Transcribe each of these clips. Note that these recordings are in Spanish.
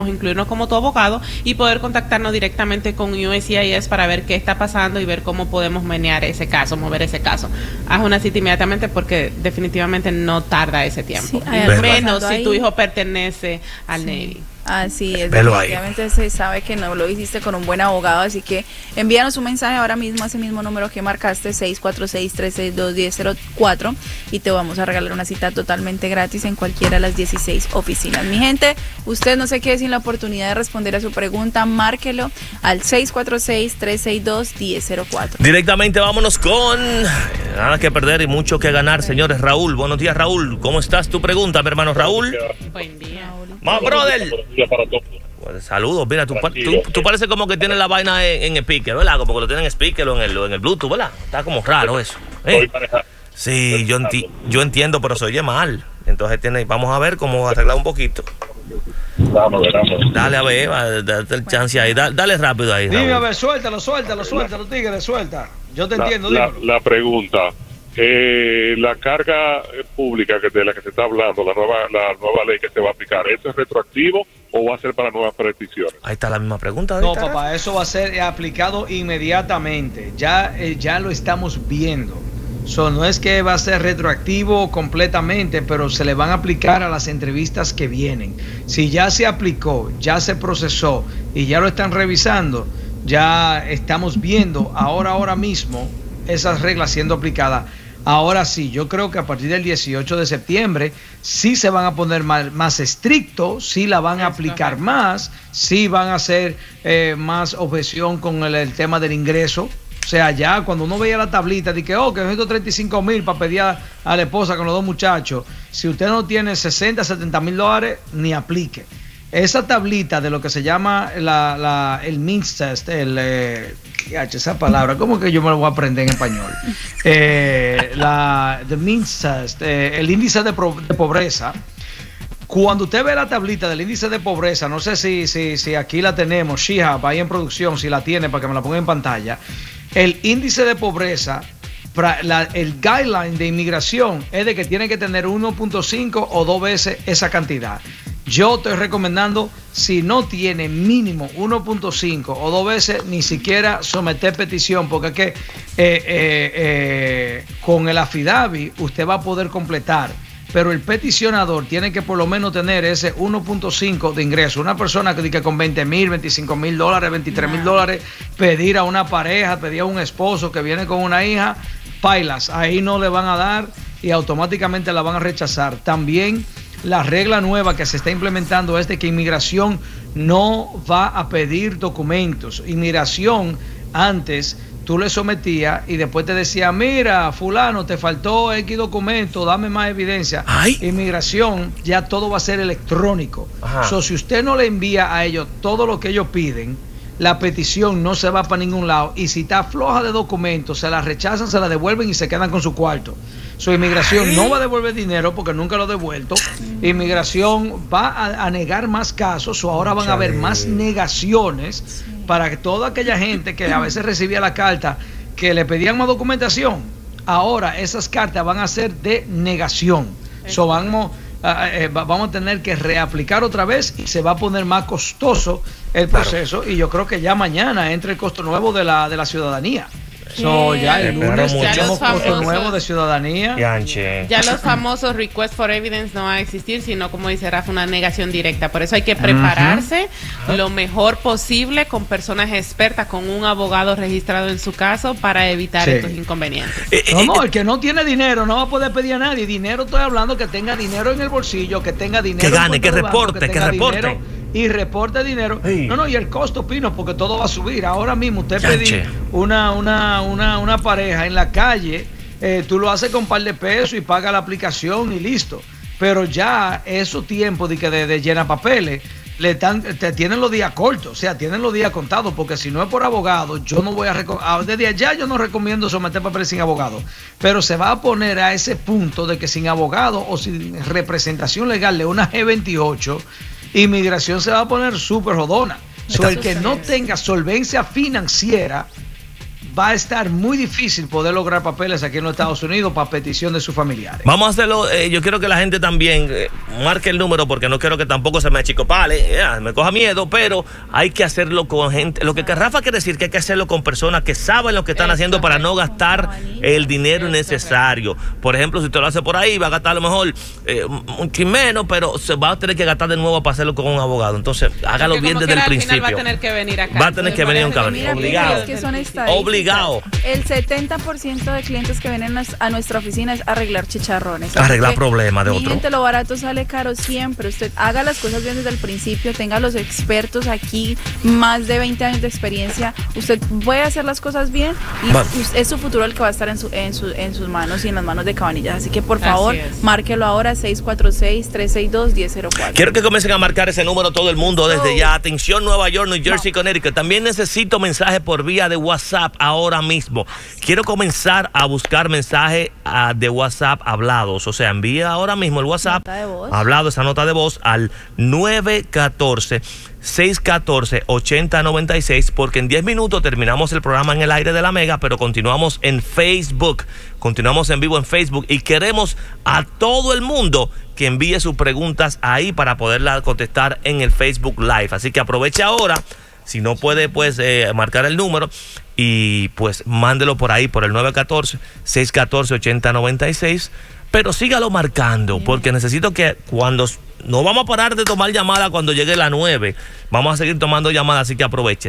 incluirnos como tu abogado y poder contactarnos directamente con USCIS para ver qué está pasando y ver cómo podemos menear ese caso, mover ese caso. Haz una cita inmediatamente porque definitivamente no tarda ese tiempo. Sí, menos si tu hijo pertenece al Navy. Así es, definitivamente se sabe que no lo hiciste con un buen abogado, así que envíanos un mensaje ahora mismo a ese mismo número que marcaste, 646-362-1004, y te vamos a regalar una cita totalmente gratis en cualquiera de las 16 oficinas. Mi gente, usted no se quede sin la oportunidad de responder a su pregunta, márquelo al 646-362-1004. Directamente vámonos con nada que perder y mucho que ganar, señores. Raúl, buenos días, Raúl. ¿Cómo estás? Tu pregunta, mi hermano Raúl. Buen día. ¡Más, brother! Pues, saludos, mira, tú pareces como que tienes la vaina en speaker, ¿verdad? Como que lo tienes en speaker o en el Bluetooth, ¿verdad? Está como raro eso. Sí, yo entiendo, pero se oye mal. Entonces vamos a ver cómo arreglar un poquito. Vamos. Dale, a ver, date el chance ahí. Dale rápido ahí, Raúl. Dime, a ver, suéltalo, tigre, suelta. Yo te entiendo, dime. La pregunta, la carga pública de la que se está hablando, la nueva ley que se va a aplicar, ¿eso es retroactivo o va a ser para nuevas peticiones? Ahí está la misma pregunta. No, papá, eso va a ser aplicado inmediatamente. Ya lo estamos viendo. No es que va a ser retroactivo completamente, pero se le van a aplicar a las entrevistas que vienen. Si ya se aplicó, ya se procesó y ya lo están revisando, ya estamos viendo ahora mismo esas reglas siendo aplicadas. Ahora sí, yo creo que a partir del 18 de septiembre sí se van a poner más estrictos, sí la van a aplicar más, sí van a hacer más objeción con el tema del ingreso. O sea, ya cuando uno veía la tablita de que necesito 35,000 para pedir a la esposa con los dos muchachos, si usted no tiene 60, 70 mil dólares, ni aplique. Esa tablita de lo que se llama el means test, esa palabra, ¿cómo que yo me lo voy a aprender en español? The means test, el índice de pobreza. Cuando usted ve la tablita del índice de pobreza, no sé si aquí la tenemos, Shihab, ahí en producción, si la tiene, para que me la ponga en pantalla. El índice de pobreza, el guideline de inmigración es de que tiene que tener 1.5 o 2 veces esa cantidad. Yo estoy recomendando, si no tiene mínimo 1.5 o 2 veces, ni siquiera someter petición, porque es que con el affidavit usted va a poder completar, pero el peticionador tiene que por lo menos tener ese 1.5 de ingreso. Una persona que con 20,000, 25,000 dólares, 23,000 dólares, pedir a una pareja, pedir a un esposo que viene con una hija, pailas, ahí no le van a dar y automáticamente la van a rechazar. También la regla nueva que se está implementando es de que inmigración no va a pedir documentos. Inmigración antes tú le sometías y después te decía, mira, fulano, te faltó X documento, dame más evidencia. Ay. Inmigración, ya todo va a ser electrónico. Si usted no le envía a ellos todo lo que ellos piden, la petición no se va para ningún lado, y si está floja de documentos, se la rechazan, se la devuelven y se quedan con su cuarto. Inmigración no va a devolver dinero porque nunca lo ha devuelto. Inmigración va a negar más casos, o ahora van a haber más negaciones para que toda aquella gente que a veces recibía la carta que le pedían más documentación, ahora esas cartas van a ser de negación. Vamos a tener que reaplicar otra vez y se va a poner más costoso el proceso, y yo creo que ya mañana entra el costo nuevo de la ciudadanía. Ya el lunes tenemos costo nuevo de ciudadanía. Ya los famosos request for evidence no van a existir, sino, como dice Rafa, una negación directa. Por eso hay que prepararse lo mejor posible con personas expertas, con un abogado registrado en su caso, para evitar estos inconvenientes. No, el que no tiene dinero no va a poder pedir a nadie. Dinero, estoy hablando que tenga dinero en el bolsillo, que tenga dinero, que gane, que reporte, y reporte dinero. No, y el costo, Pino, porque todo va a subir. Ahora mismo usted pedir una pareja en la calle, tú lo haces con un par de pesos y paga la aplicación y listo. Pero ya esos tiempos de llenar papeles te tienen los días cortos, o sea, tienen los días contados, porque si no es por abogado, yo no voy desde allá yo no recomiendo someter papeles sin abogado, pero se va a poner a ese punto de que sin abogado o sin representación legal de una G28, inmigración se va a poner súper jodona. El que no tenga solvencia financiera va a estar muy difícil poder lograr papeles aquí en los Estados Unidos para petición de sus familiares. Vamos a hacerlo, yo quiero que la gente también marque el número porque no quiero que tampoco se me achicopale, me coja miedo, pero hay que hacerlo con gente. Lo que Rafa quiere decir que hay que hacerlo con personas que saben lo que están haciendo para no gastar el dinero innecesario. Por ejemplo, si usted lo hace por ahí, va a gastar a lo mejor un chin menos, pero se va a tener que gastar de nuevo para hacerlo con un abogado. Entonces, hágalo bien desde el principio. Va a tener que venir acá. Va a tener que venir un cabrón. Obligado. Es que son estadísticas. Obligado. El 70% de clientes que vienen a nuestra oficina es arreglar chicharrones. Arreglar problemas de otro. Gente, lo barato sale caro siempre. Usted haga las cosas bien desde el principio, tenga los expertos aquí, más de 20 años de experiencia. Usted puede hacer las cosas bien y es su futuro el que va a estar en sus manos y en las manos de Cabanillas. Así que por favor, márquelo ahora, 646-362-1004. Quiero que comiencen a marcar ese número todo el mundo desde ya. Atención, Nueva York, New Jersey, Connecticut. También necesito mensajes por vía de WhatsApp ahora mismo. Quiero comenzar a buscar mensajes de WhatsApp hablados. O sea, envía ahora mismo el WhatsApp hablado, esa nota de voz, al 914-614-8096, porque en 10 minutos terminamos el programa en el aire de la Mega, pero continuamos en Facebook, continuamos en vivo en Facebook y queremos a todo el mundo que envíe sus preguntas ahí para poderlas contestar en el Facebook Live. Así que aproveche ahora, si no puede pues marcar el número y pues mándelo por ahí por el 914-614-8096, pero sígalo marcando porque necesito que cuando... No vamos a parar de tomar llamadas cuando llegue la 9. Vamos a seguir tomando llamadas, así que aproveche.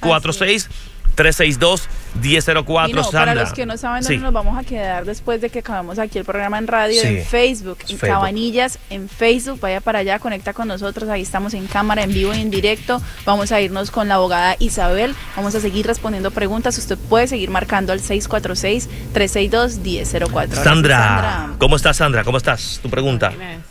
646-362-1004. No, para los que no saben dónde nos vamos a quedar después de que acabemos aquí el programa en radio, en Facebook, en Cabanillas, en Facebook. Vaya para allá, conecta con nosotros. Ahí estamos en cámara, en vivo y en directo. Vamos a irnos con la abogada Isabel. Vamos a seguir respondiendo preguntas. Usted puede seguir marcando al 646-362-1004. Sandra, ¿cómo estás, Sandra? ¿Cómo estás? Tu pregunta.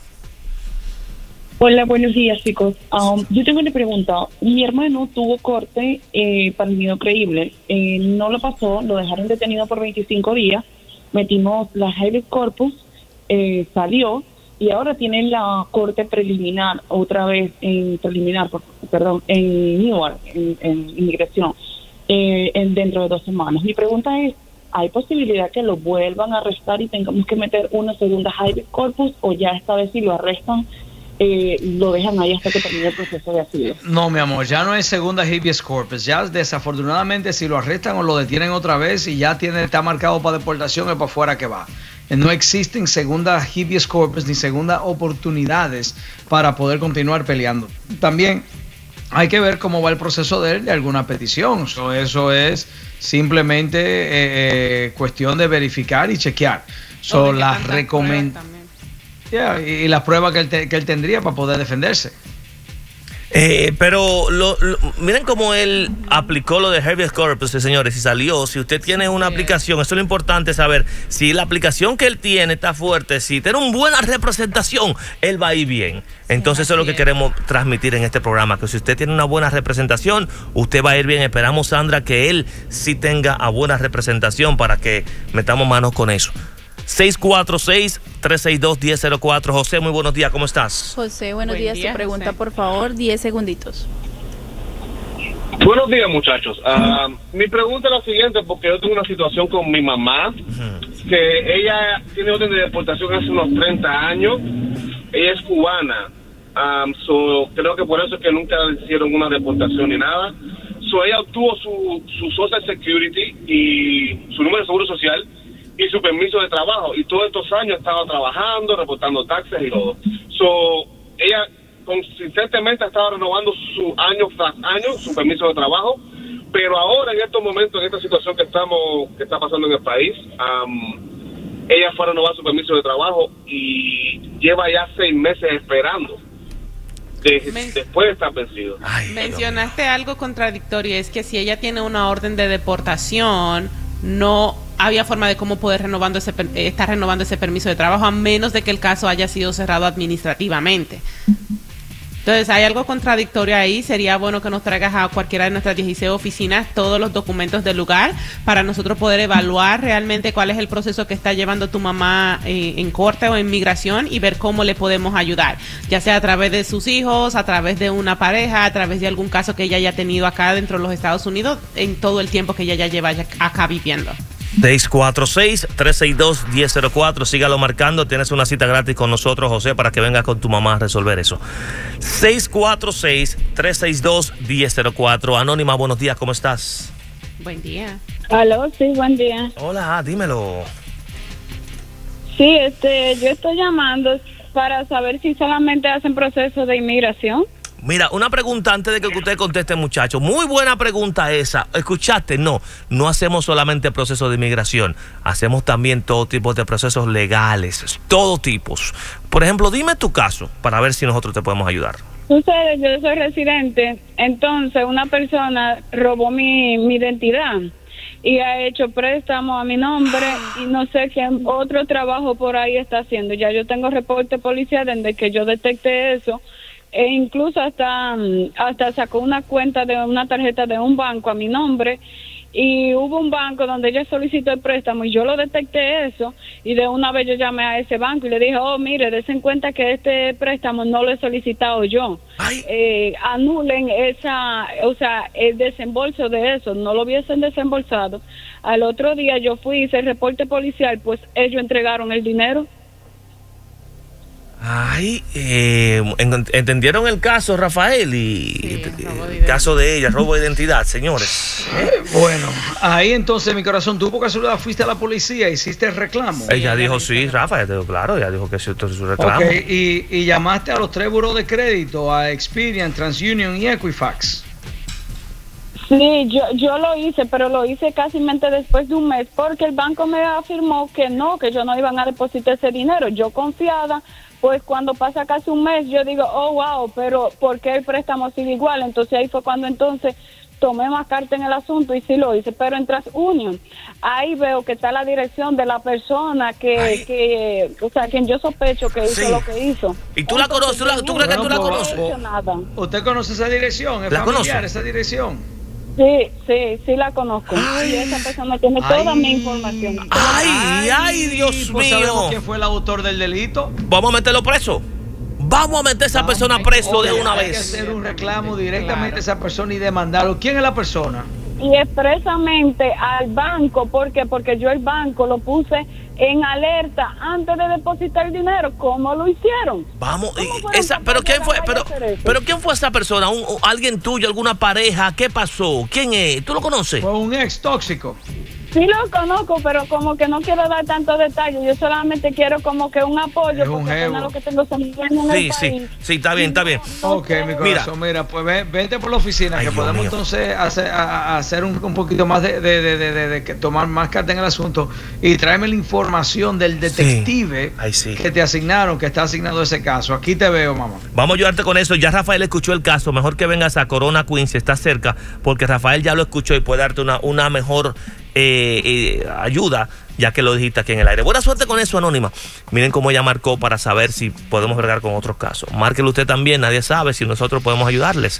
Hola, buenos días, chicos. Yo tengo una pregunta. Mi hermano tuvo corte para el miedo creíble. No lo pasó, lo dejaron detenido por 25 días. Metimos la habeas corpus, salió y ahora tiene la corte preliminar, otra vez en Newark, en inmigración, dentro de 2 semanas. Mi pregunta es, ¿hay posibilidad que lo vuelvan a arrestar y tengamos que meter una segunda habeas corpus, o ya esta vez si lo arrestan lo dejan ahí hasta que termine el proceso de asilo? No, mi amor, ya no hay segunda habeas corpus. Ya desafortunadamente, si lo arrestan o lo detienen otra vez y ya está marcado para deportación, es para afuera que va. No existen segunda habeas corpus ni segunda oportunidades para poder continuar peleando. También hay que ver cómo va el proceso de alguna petición. Eso es simplemente cuestión de verificar y chequear. Las recomendaciones y las pruebas que él tendría para poder defenderse. Pero miren cómo él aplicó lo de habeas corpus, señores, y salió. Si usted tiene una aplicación, eso es lo importante saber. Si la aplicación que él tiene está fuerte, si tiene una buena representación, él va a ir bien. Entonces eso es lo que queremos transmitir en este programa, que si usted tiene una buena representación, usted va a ir bien. Esperamos, Sandra, que él sí tenga a buena representación para que metamos manos con eso. 646-362-1004. José, muy buenos días, ¿cómo estás? José, buenos días. Tu pregunta, José, por favor, 10 segunditos. Buenos días, muchachos. Mi pregunta es la siguiente, porque yo tengo una situación con mi mamá, que ella tiene orden de deportación hace unos 30 años. Ella es cubana. Creo que por eso es que nunca le hicieron una deportación ni nada. Ella obtuvo su Social Security y su número de seguro social y su permiso de trabajo, y todos estos años estaba trabajando, reportando taxes y todo. Ella consistentemente estaba renovando su año tras año su permiso de trabajo, pero ahora en estos momentos, en esta situación que está pasando en el país, ella fue a renovar su permiso de trabajo y lleva ya 6 meses esperando después de estar vencido. Mencionaste algo contradictorio, es que si ella tiene una orden de deportación, no había forma de cómo poder estar renovando ese permiso de trabajo, a menos de que el caso haya sido cerrado administrativamente. Entonces, hay algo contradictorio ahí. Sería bueno que nos traigas a cualquiera de nuestras 16 oficinas todos los documentos del lugar para nosotros poder evaluar realmente cuál es el proceso que está llevando tu mamá en corte o en migración y ver cómo le podemos ayudar, ya sea a través de sus hijos, a través de una pareja, a través de algún caso que ella haya tenido acá dentro de los Estados Unidos en todo el tiempo que ella ya lleva acá viviendo. 646-362-1004, sígalo marcando, tienes una cita gratis con nosotros, José, para que vengas con tu mamá a resolver eso. 646-362-1004. Anónima, buenos días, ¿cómo estás? Buen día. Aló, sí, buen día. Hola, dímelo. Sí, yo estoy llamando para saber si solamente hacen procesos de inmigración. Mira, una pregunta antes de que usted conteste, muchacho. Muy buena pregunta esa. ¿Escuchaste? No hacemos solamente procesos de inmigración. Hacemos también todo tipo de procesos legales, todo tipos. Por ejemplo, dime tu caso para ver si nosotros te podemos ayudar. Ustedes, yo soy residente, entonces una persona robó mi identidad y ha hecho préstamo a mi nombre y no sé qué otro trabajo por ahí está haciendo. Ya yo tengo reporte policial desde que yo detecté eso. E incluso hasta sacó una cuenta de una tarjeta de un banco a mi nombre y hubo un banco donde ella solicitó el préstamo y yo lo detecté eso y de una vez yo llamé a ese banco y le dije, mire, desen cuenta que este préstamo no lo he solicitado yo. Anulen el desembolso de eso, no lo hubiesen desembolsado. Al otro día yo fui, hice el reporte policial, pues ellos entregaron el dinero. ¿Entendieron el caso, Rafael? Y el caso de ella, robo de identidad, señores. Bueno, ahí entonces, mi corazón, tú por casualidad fuiste a la policía, hiciste el reclamo. Ella dijo sí, Rafa, claro, ella dijo que sí, esto es su reclamo. Y llamaste a los 3 buros de crédito, a Experian, TransUnion y Equifax. Sí, yo lo hice, pero lo hice casi después de un mes, porque el banco me afirmó que yo no iban a depositar ese dinero. Yo confiada, pues cuando pasa casi un mes, yo digo, wow, pero ¿por qué el préstamo sigue igual? Entonces ahí fue cuando tomé más carta en el asunto y sí lo hice, pero en TransUnion, ahí veo que está la dirección de la persona quien yo sospecho que hizo lo que hizo. ¿Y tú la conoces? ¿Tú crees que tú la conoces? ¿Usted conoce esa dirección? ¿Es familiar esa dirección? Sí, la conozco. Y esa persona tiene toda mi información. Dios mío. ¿Sabemos quién fue el autor del delito? Vamos a meterlo preso. Vamos a meter a esa persona preso de una vez. Hay que hacer un reclamo directamente a esa persona y demandarlo. ¿Quién es la persona? Y expresamente al banco, porque yo el banco lo puse en alerta antes de depositar el dinero. ¿Cómo lo hicieron? Vamos, pero ¿quién fue? Pero ¿quién fue esa persona? ¿Alguien tuyo, alguna pareja? ¿Qué pasó? ¿Quién es? ¿Tú lo conoces? Fue un ex tóxico. Sí lo conozco, pero como que no quiero dar tantos detalles. Yo solamente quiero como que un apoyo, porque no es lo que tengo en el país. Sí, está bien. Ok, mi corazón, mira, pues vente por la oficina, que podemos entonces hacer un poquito más de tomar más carta en el asunto y tráeme la información del detective que te asignaron, que está asignado ese caso. Aquí te veo, mamá. Vamos a ayudarte con eso. Ya Rafael escuchó el caso. Mejor que vengas a Corona, Queens, si estás cerca, porque Rafael ya lo escuchó y puede darte una mejor ayuda, ya que lo dijiste aquí en el aire. Buena suerte con eso, Anónima. Miren cómo ella marcó para saber si podemos bregar con otros casos. Márquelo usted también, nadie sabe si nosotros podemos ayudarles.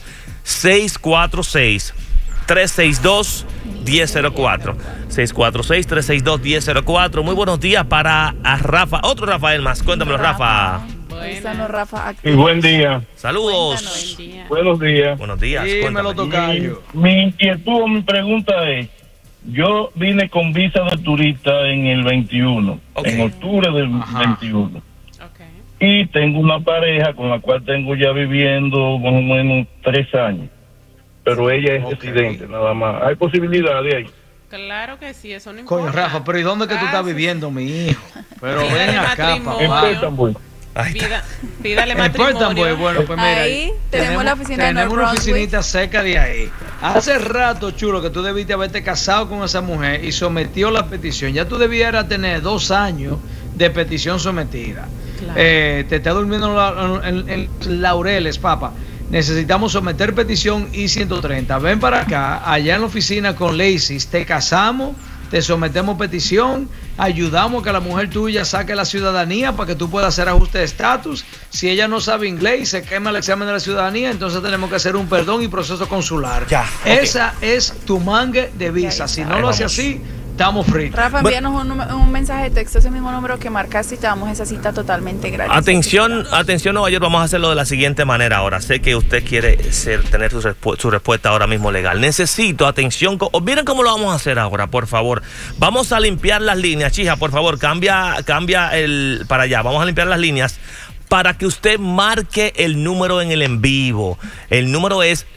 646-362-1004. 646-362-1004. Muy buenos días para Rafa. Otro Rafael más. Cuéntamelo, Rafa. Y buen día. Saludos. Buenos días. Buenos días. Dímelo, tocayo. Mi inquietud o mi pregunta es: yo vine con visa de turista en el 21, en octubre del 21. Y tengo una pareja con la cual tengo ya viviendo más o menos 3 años. Pero ella es residente, nada más. ¿Hay posibilidad de ahí? Claro que sí, eso no importa. Coño, Rafa, pero ¿y dónde es que tú estás viviendo, mi hijo? Pero ven acá, papá. En Pétamo. Pídale matrimonio. Bueno, pues mira, ahí tenemos la oficina. Tenemos una oficinita cerca de ahí. Hace rato, chulo, que tú debiste haberte casado con esa mujer y sometió la petición. Ya tú debieras tener 2 años de petición sometida. Claro. Te está durmiendo en laureles, papá. Necesitamos someter petición I-130. Ven para acá, allá en la oficina con Lacey. Te casamos te sometemos petición, ayudamos a que la mujer tuya saque la ciudadanía para que tú puedas hacer ajuste de estatus. Si ella no sabe inglés y se quema el examen de la ciudadanía, entonces tenemos que hacer un perdón y proceso consular. Ya, esa es tu mangue de visa. Si no lo hace así, estamos fritos. Rafa, envíanos un mensaje de texto, ese mismo número que marcaste, y te damos esa cita totalmente gratis. Atención, Nueva York, vamos a hacerlo de la siguiente manera ahora. Sé que usted quiere tener su respuesta ahora mismo legal. Necesito atención. Miren cómo lo vamos a hacer ahora, por favor. Vamos a limpiar las líneas. Chija, por favor, cambia para allá. Vamos a limpiar las líneas para que usted marque el número en el en vivo. El número es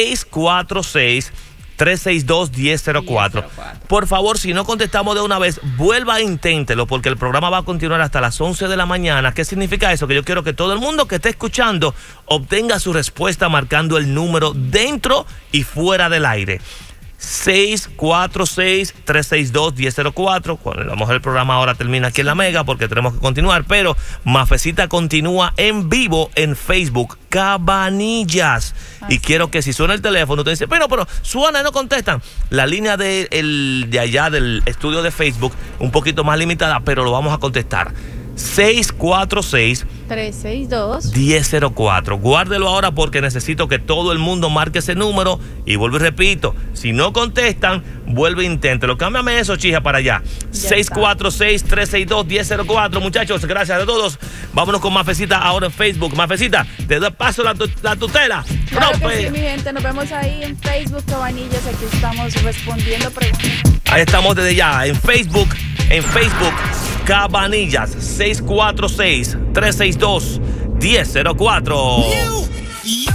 646-362-1004. Por favor, si no contestamos de una vez, vuelva e inténtelo, porque el programa va a continuar hasta las 11 de la mañana. ¿Qué significa eso? Que yo quiero que todo el mundo que esté escuchando obtenga su respuesta marcando el número dentro y fuera del aire. 646-362-1004. Cuando vamos al programa ahora termina aquí en la Mega porque tenemos que continuar, pero Mafecita continúa en vivo en Facebook, Cabanillas. Y quiero que si suena el teléfono, usted dice, pero suena y no contestan. La línea de allá del estudio de Facebook, un poquito más limitada, pero lo vamos a contestar. 646-362-1004. Guárdelo ahora porque necesito que todo el mundo marque ese número. Y vuelvo y repito, si no contestan, vuelve e inténtelo. Cámbiame eso, Chija, para allá. 646-362-1004. Muchachos, gracias a todos. Vámonos con Mafecita ahora en Facebook. Mafecita, te doy paso la tutela. Claro que sí, mi gente. Nos vemos ahí en Facebook, Cabanillas. Aquí estamos respondiendo preguntas. Ahí estamos desde ya en Facebook. Cabanillas, 646-362-1004.